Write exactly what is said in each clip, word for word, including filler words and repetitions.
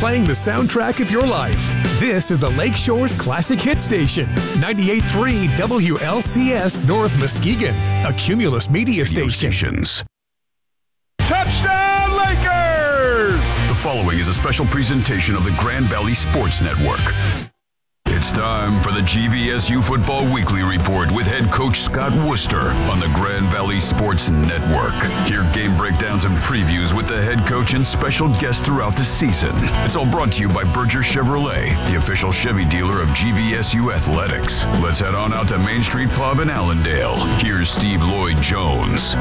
playing the soundtrack of your life. This is the Lakeshore's Classic Hit Station, ninety-eight point three W L C S North Muskegon, a Cumulus media station. Stations. Touchdown, Lakers! The following is a special presentation of the Grand Valley Sports Network. It's time for the G V S U Football Weekly Report with head coach Scott Worcester on the Grand Valley Sports Network. Hear game breakdowns and previews with the head coach and special guests throughout the season. It's all brought to you by Berger Chevrolet, the official Chevy dealer of G V S U Athletics. Let's head on out to Main Street Pub in Allendale. Here's Steve Lloyd Jones.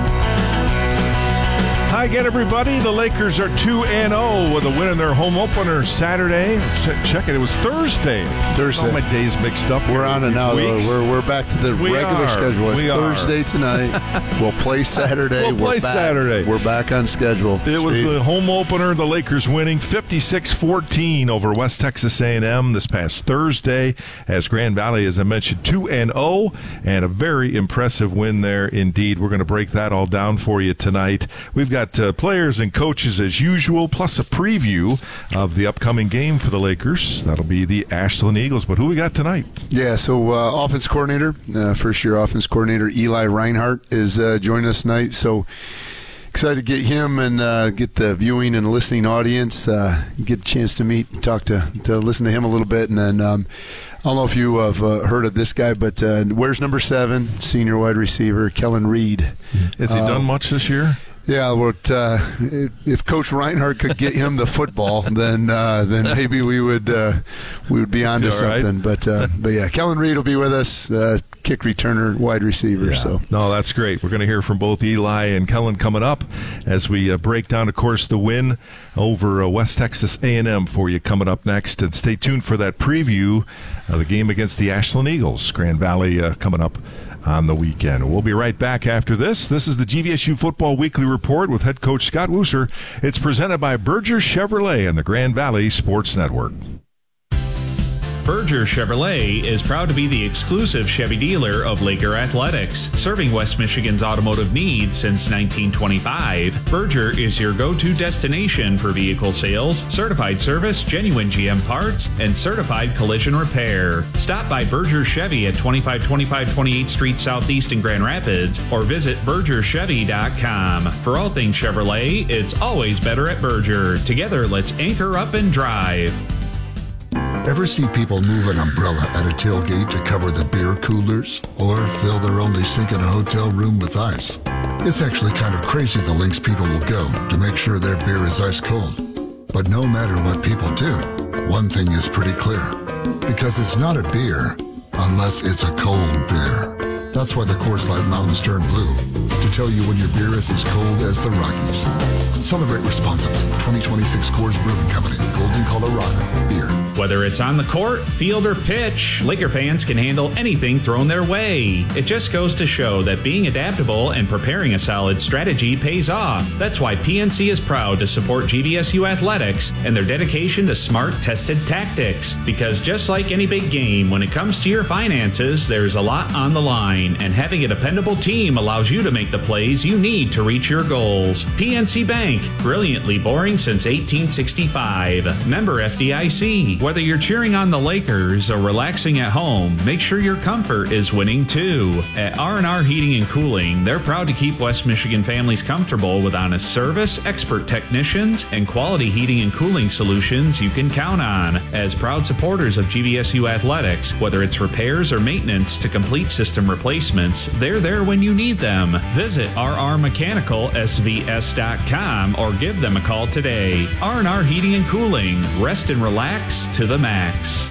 Hi again, everybody. The Lakers are two and oh with a win in their home opener Saturday. Check it. It was Thursday. Thursday. All my days mixed up. We're on it now. Though. We're we're back to the we regular are. schedule. It's we Thursday are. tonight. We'll play Saturday. We'll play we're back. Saturday. We're back on schedule. It Steve. was the home opener. The Lakers winning fifty-six fourteen over West Texas A and M this past Thursday. As Grand Valley, as I mentioned, two and oh, and a very impressive win there indeed. We're going to break that all down for you tonight. We've got uh, players and coaches as usual, plus a preview of the upcoming game for the Lakers. That'll be the Ashland Eagles. But who we got tonight? Yeah, so uh, offense coordinator, uh, first-year offense coordinator Eli Reinhardt is uh, joining us tonight. So excited to get him and uh, get the viewing and listening audience, uh, get a chance to meet and talk to, to listen to him a little bit. And then um, I don't know if you have uh, heard of this guy, but uh, where's number seven, senior wide receiver, Kellen Reed. Has he uh, done much this year? Yeah, well, uh, if Coach Reinhardt could get him the football, then uh, then maybe we would uh, we would be onto something. Right. But uh, but yeah, Kellen Reed will be with us, uh, kick returner, wide receiver. Yeah. So no, that's great. We're going to hear from both Eli and Kellen coming up as we uh, break down, of course, the win over uh, West Texas A and M for you coming up next. And stay tuned for that preview of the game against the Ashland Eagles. Grand Valley uh, coming up on the weekend. We'll be right back after this. This is the G V S U Football Weekly Report with head coach Scott Worcester. It's presented by Berger Chevrolet and the Grand Valley Sports Network. Berger Chevrolet is proud to be the exclusive Chevy dealer of Laker Athletics, serving West Michigan's automotive needs since nineteen twenty-five. Berger is your go-to destination for vehicle sales, certified service, genuine G M parts, and certified collision repair. Stop by Berger Chevy at twenty-five twenty-five twenty-eighth Street Southeast in Grand Rapids or visit berger chevy dot com. For all things Chevrolet, it's always better at Berger. Together, let's anchor up and drive. Ever see people move an umbrella at a tailgate to cover the beer coolers? Or fill their only sink in a hotel room with ice? It's actually kind of crazy the lengths people will go to make sure their beer is ice cold. But no matter what people do, one thing is pretty clear. Because it's not a beer unless it's a cold beer. That's why the Coors Light Mountains turn blue, to tell you when your beer is as cold as the Rockies. Celebrate responsibly. twenty twenty-six Coors Brewing Company, Golden, Colorado. Beer. Whether it's on the court, field, or pitch, Laker fans can handle anything thrown their way. It just goes to show that being adaptable and preparing a solid strategy pays off. That's why P N C is proud to support G V S U Athletics and their dedication to smart, tested tactics. Because just like any big game, when it comes to your finances, there's a lot on the line, and having a dependable team allows you to make the plays you need to reach your goals. P N C Bank, brilliantly boring since eighteen sixty-five. Member F D I C. Whether you're cheering on the Lakers or relaxing at home, make sure your comfort is winning too. At R and R Heating and Cooling, they're proud to keep West Michigan families comfortable with honest service, expert technicians, and quality heating and cooling solutions you can count on. As proud supporters of G V S U Athletics, whether it's repairs or maintenance to complete system replacements, they're there when you need them. Visit r r mechanical s v s dot com or give them a call today. R and R Heating and Cooling. Rest and relax to the max.